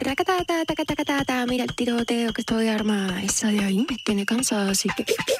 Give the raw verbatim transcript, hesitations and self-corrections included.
Racatata, tacatacatata, mira el tiroteo que estoy armada. Esa de ahí me tiene cansada, así que